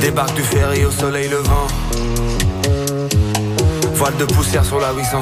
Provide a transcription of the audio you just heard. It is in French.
débarque du ferry au soleil levant. Voile de poussière sur la 800.